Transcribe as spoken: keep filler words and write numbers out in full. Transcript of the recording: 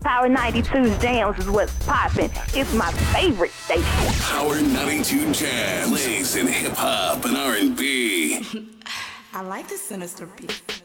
Power ninety-two's jams is what's poppin'. It's my favorite station. Power ninety-two Jams plays in hip hop and R and B. I like the sinister beat.